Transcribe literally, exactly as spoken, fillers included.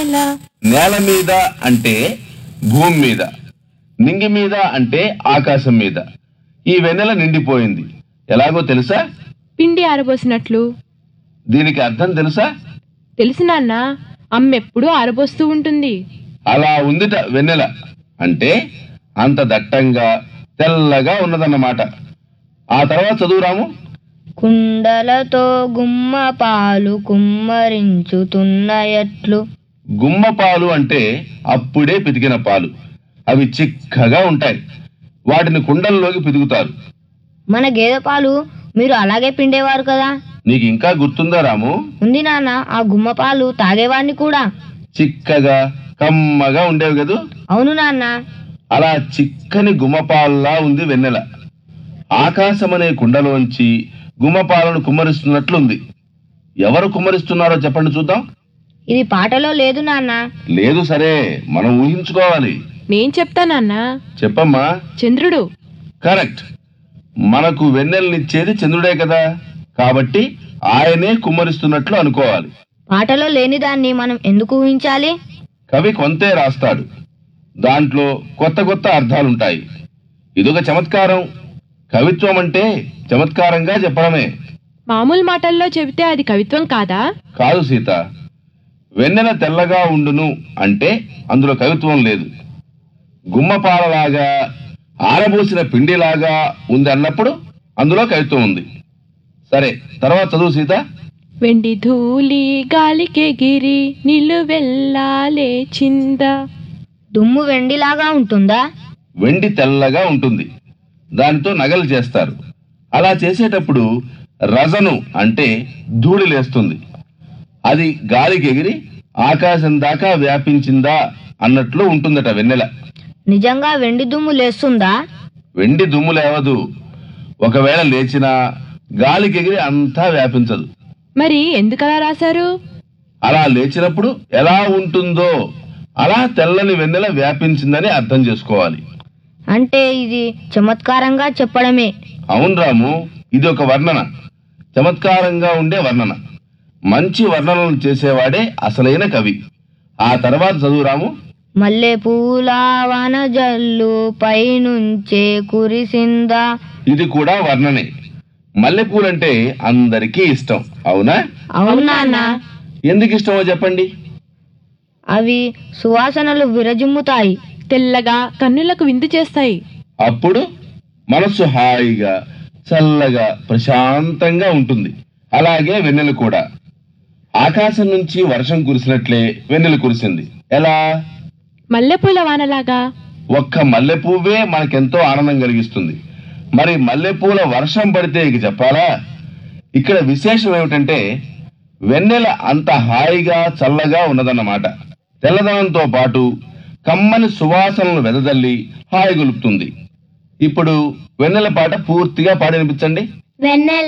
వెన్నెల. నేల మీద అంటే భూమి మీద, నింగి మీద అంటే ఆకాశం మీద ఈ వెన్నెల నిండిపోయింది. ఎలాగో తెలుసా? పిండి ఆరబోసినట్లు. దీనికి అర్థం తెలుసా? తెలుసు నాన్న, అమ్మెప్పుడూ ఆరబోస్తూ ఉంటుంది. అలా ఉందిట వెన్నెల అంటే అంత దట్టంగా తెల్లగా ఉన్నదన్నమాట. ఆ తర్వాత చదువురాము. కుండలతో గుమ్మ పాలు కుమ్మరించుతున్న ఎట్లు. గుమ్మ పాలు అంటే అప్పుడే పితికిన పాలు. అవి చిక్కగా ఉంటాయి. వాటిని కుండల్లోకి పితుకుతారు. మన గేదె పాలు మీరు అలాగే పిండేవారు కదా? నీకు ఇంకా గుర్తుందా రాము? ఉంది నాన్న, ఆ గుమ్మ పాలు తాగేవాడిని కూడా. చిక్కగా కమ్మగా ఉండేవి కదూ? అవును నాన్న. అలా చిక్కని గుమ్మపాలలా ఉంది వెన్నెల. ఆకాశమనే కుండలోంచి గుమ్మపాలను కుమ్మరిస్తున్నట్లుంది. ఎవరు కుమ్మరిస్తున్నారో చెప్పండి చూద్దాం. ఇది పాటలో లేదు నాన్న. లేదు, సరే, మనం ఊహించుకోవాలి. నేను చెప్తానన్నా. చెప్పమ్మా. చంద్రుడు. కరెక్ట్. మనకు వెన్నెలనిచ్చేది చంద్రుడే కదా, కాబట్టి ఆయనే కుమ్మరిస్తున్నట్లు అనుకోవాలి. పాటలో లేని దాన్ని మనం ఎందుకు ఊహించాలి? కవి కొంతే రాస్తాడు. దాంట్లో కొత్త కొత్త అర్థాలుంటాయి. ఇదొక చమత్కారం. కవిత్వం అంటే చమత్కారంగా చెప్పడమే. మామూలు మాటల్లో చెబితే అది కవిత్వం కాదా? కాదు సీత. వెన్నెల తెల్లగా ఉండును అంటే అందులో కవిత్వం లేదు. గుమ్మపాలలాగా ఆరబోసిన పిండిలాగా ఉంది అన్నప్పుడు అందులో కవిత్వం ఉంది. సరే, తర్వాత చదువు సీత. వెండి ధూళి గాలికెగిరి నిలువెల్లాలే చింద. దుమ్ము వెండిలాగా ఉంటుందా? వెండి తెల్లగా ఉంటుంది. దానితో నగలు చేస్తారు. అలా చేసేటప్పుడు రజను అంటే ధూళి లేస్తుంది. అది గాలికి ఎగిరి ఆకాశం దాకా వ్యాపించిందా అన్నట్లు ఉంటుందట వెన్నెల. నిజంగా వెండి దుమ్ము లేస్తుందా? వెండి దుమ్ము లేవదు. ఒకవేళ లేచినా గాలికి ఎగిరి అంతా వ్యాపించదు. మరి ఎందుకలా రాశారు? అలా లేచినప్పుడు ఎలా ఉంటుందో అలా తెల్లని వెన్నెల వ్యాపించిందని అర్థం చేసుకోవాలి. అంటే ఇది చమత్కారంగా చెప్పడమే. అవును రాము, ఇది ఒక వర్ణన. చమత్కారంగా ఉండే వర్ణన. మంచి వర్ణనలు చేసేవాడే అసలైన కవి. ఆ తర్వాత చదువురాము. మల్లె పూల వాన జల్లు పైనుంచే కురిసిందా. ఇది కూడా వర్ణనే. మల్లెపూలంటే అందరికీ ఇష్టం, అవునా? అవును నాన్న. ఎందుకు ఇష్టమో చెప్పండి. అవి సువాసనలు విరజిమ్ముతాయి. తెల్లగా కన్నులకు విందు చేస్తాయి. అప్పుడు మనస్సు హాయిగా చల్లగా ప్రశాంతంగా ఉంటుంది. అలాగే వెన్నెల కూడా. ఆకాశం నుంచి వర్షం కురిసినట్లే వెన్నెల కురిసింది. ఎలా? మల్లెపూల వానలాగా. ఒక్క మల్లెపువ్వే మనకెంతో ఆనందం కలిగిస్తుంది. మరి మల్లెపూల వర్షం పడితే ఇక చెప్పాలా? ఇక్కడ విశేషం ఏమిటంటే వెన్నెల అంత హాయిగా చల్లగా ఉన్నదన్నమాట. తెల్లదనంతో పాటు కమ్మని సువాసనలను వెదజల్లి హాయి గొలుపుతుంది. ఇప్పుడు వెన్నెల పాట పూర్తిగా పాడి వినిపించండి. వెన్నెల